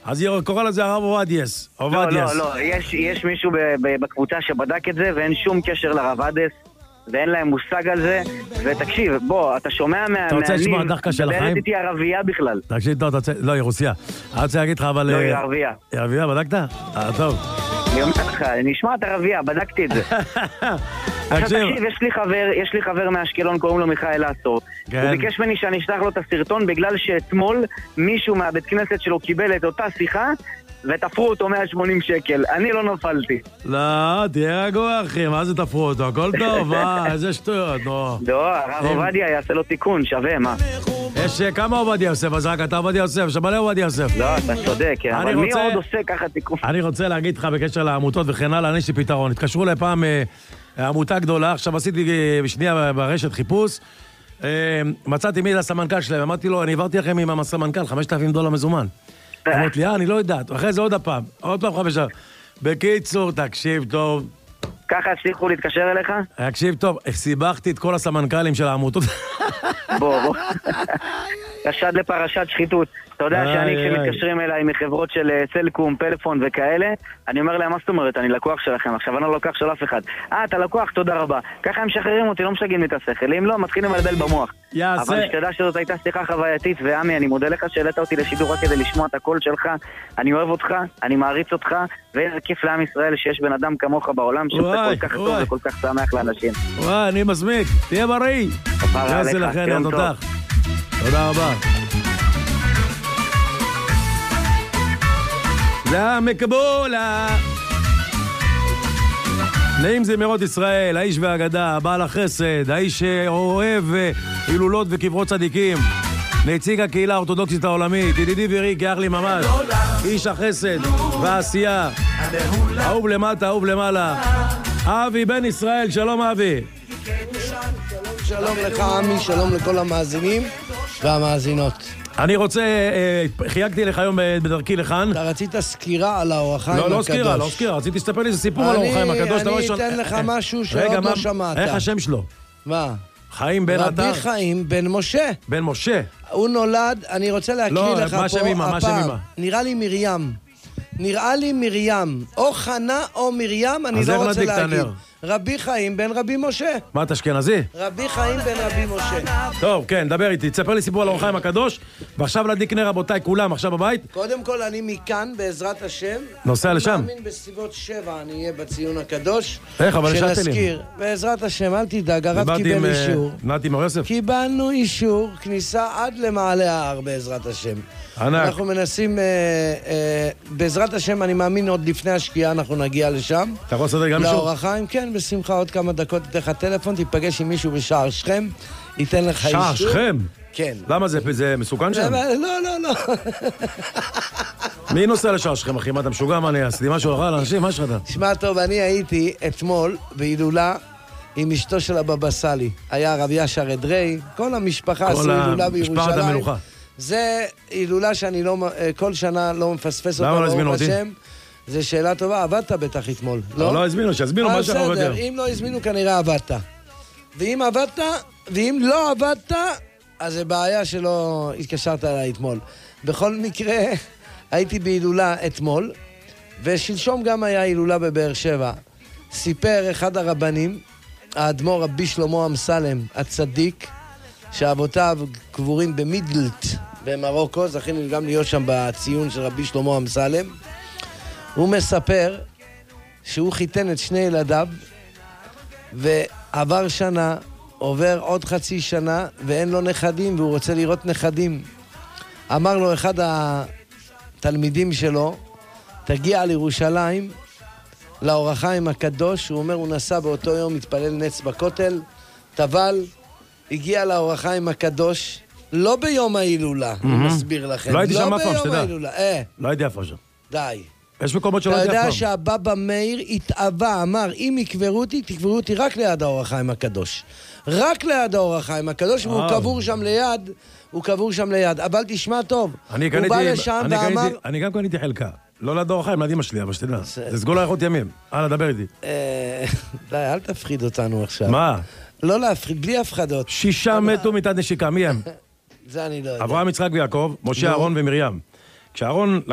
אז קורא לזה הרב עובדיאס. לא, יש מישהו בקבוצה שבדק את זה, ואין שום קשר לרב עובדיאס, ואין להם מושג על זה, ותקשיב, בוא, אתה שומע אתה רוצה לשמוע הדחקה של החיים? מדברת איתי ערבייה בכלל. תקשיב, טוב, לא, היא רוסיה. אני רוצה להגיד לך, אבל... לא, היא ערבייה. היא ערבייה, בדקת? טוב. אני אומר לך, נשמעת ערבייה, בדקתי את זה. עכשיו תקשיב, יש לי חבר מאשקלון, קוראים לו מיכאל אסור. הוא ביקש ממני שאני אשלח לו את הסרטון, בגלל שאתמול מישהו מהבית כנסת שלו קיבל את אותה שיחה, ותפרו אותו 180 שקל. אני לא נפלתי. לא, תהיה רגוע אחי, מה זה תפרו אותו? הכל טוב, איזה שטויות, נו. לא, הרב עובדיה יעשה לו תיקון, שווה, מה? יש כמה עובדיה יוסף, אז רק אתה עובדיה יוסף, שמלא עובדיה יוסף. לא, אתה צודק, אבל מי עוד עושה ככה תיקון? אני רוצה להגיד לך בקשר לעמותות וכן הלאה, יש לי פתרון. התקשרו לפעם עמותה גדולה, עכשיו עשיתי בשנייה ברשת חיפוש, מצאתי מי לסמנכ"ל שלהם, אמרתי לו, אני העברתי לכם עם הסמנכ"ל $5,000 מזומן. אמרת לי, אני לא יודעת, אחרי זה עוד פעם 5. בקיצור, תקשיב טוב. ככה הצליחו להתקשר אליך? תקשיב טוב, סיבכתי את כל הסמנכ"לים של העמותות. בוא. חשד לפרשת שחיתות. אתה יודע שאני כשמתקשרים אליי מחברות של סלקום, פלאפון וכאלה, אני אומר להם, מה זאת אומרת, אני לקוח שלכם, עכשיו אני לא לקוח של אף אחד. אתה לקוח, תודה רבה. ככה הם משחררים אותי, לא משגעים לי את השכל. אם לא, מתחילים לבלבל במוח. אבל שתדע שזאת הייתה שיחה חווייתית, ועמי, אני מודה לך שהעלית אותי לשידור רק כדי לשמוע את הקול שלך. אני אוהב אותך, אני מעריץ אותך, ואיזה כיף לעם ישראל שיש בן אדם כמוך בעולם שעושה כל כך טוב וכל כך שמח לאנשים. וואי, אני מסמיק, תהיה בריא. תודה רבה. זה מקבולה. נעים זמרות ישראל, האיש והאגדה, בעל החסד, האיש שאוהב הילולות וקברות צדיקים, נציג הקהילה האורתודוקסית העולמית, ידידי ורי, כאח לי ממש, איש החסד והעשייה, אהוב למטה, אהוב למעלה, אבי בן ישראל, שלום אבי. שלום לך עמי, שלום לכל המאזינים והמאזינות. אני רוצה, חייגתי לך היום בדרכי לכאן. אתה רצית סקירה על האור החיים הקדוש. לא סקירה, רציתי לספר לי איזה סיפור על האור החיים הקדוש. אני אתן לך משהו שעוד לא שמעת. איך השם שלו? מה? חיים בן עטר. רבי חיים בן משה. בן משה. הוא נולד, אני רוצה להקריא לך פה הפעם. נראה לי מרים. או חנה או מרים, אני לא רוצה להגיד. רבי חיים בן רבי משה. מה, אתה אשכנזי? רבי חיים בן רבי משה. טוב, כן, דבר איתי. תספר לי סיפור על האור החיים הקדוש, ועכשיו להדליק נר רבותיי, כולם עכשיו בבית. קודם כל, אני מכאן, בעזרת השם. נוסע לשם? אני מאמין בסביבות 7 אני אהיה בציון הקדוש. איך, אבל השאלתי לי. שנזכיר. בעזרת השם, אל תדאג, הרב קיבל אישור. נתי מר יוסף? קיבלנו אישור, כניסה עד למעלה ההר, בעזרת השם. אנחנו מנסים, בעזרת השם, אני מאמין עוד לפני השקיעה אנחנו נגיע לשם. אתה יכול לסדר גם אישור? לאור החיים, כן, בשמחה, עוד כמה דקות תתן לך טלפון, תיפגש עם מישהו בשער שכם, ייתן לך אישור. שער שכם? כן. למה זה מסוכן שם? לא. מי נוסע לשער שכם, אחי? מה אתה משוגע? מה אני עשיתי משהו אחר לאנשים? מה שלך אתה? תשמע טוב, אני הייתי אתמול בהילולה עם אשתו של הבבא סאלי. היה הרב ישר אדרי, כל המשפחה עשו הילולה בירושלים. משפחת המלוכה. זה הילולה שאני כל שנה לא מפספס אותה. למה לא הזמינו אותי? זה שאלה טובה, עבדת בטח אתמול, לא? לא הזמינו, שיזמינו מה שאנחנו עובדים. אם לא הזמינו כנראה עבדת. ואם עבדת, ואם לא עבדת, אז זה בעיה שלא התקשרת עליי אתמול. בכל מקרה, הייתי בהילולה אתמול, ושלשום גם היה הילולה בבאר שבע. סיפר אחד הרבנים, האדמו"ר רבי שלמה אמסלם, הצדיק, שאבותיו קבורים במידלט במרוקו, זכינו גם להיות שם בציון של רבי שלמה אמסלם. הוא מספר שהוא חיתן את שני ילדיו, ועבר שנה, עובר עוד חצי שנה, ואין לו נכדים, והוא רוצה לראות נכדים. אמר לו אחד התלמידים שלו, תגיע לירושלים, לאור החיים הקדוש. הוא אומר, הוא נסע באותו יום, התפלל נץ בכותל, טבל, הגיע לאור החיים הקדוש, לא ביום ההילולה, אני מסביר לכם. לא הייתי שם אף פעם, שתדע. לא הייתי אף פעם שם. די. יש מקומות שלא הייתי אף פעם. אתה יודע שהבבא מאיר התאווה, אמר, אם יקברו אותי, תקברו אותי רק ליד האור החיים הקדוש. רק ליד האור החיים הקדוש, והוא קבור שם ליד. אבל תשמע טוב, הוא בא לשם ואמר... אני גם קניתי חלקה. לא ליד האור החיים, ליד אמא שלי, אבל שתדע. זה סגול האיכות ימים. הלאה, דבר איתי. די, אל תפחיד אותנו עכשיו. מה? לא להפחיד, בלי הפחדות. 6 מתו מתת נשיקה, מי הם? זה אני לא יודע. אברהם, יצחק ויעקב, משה, אהרון ומרים. כשאהרון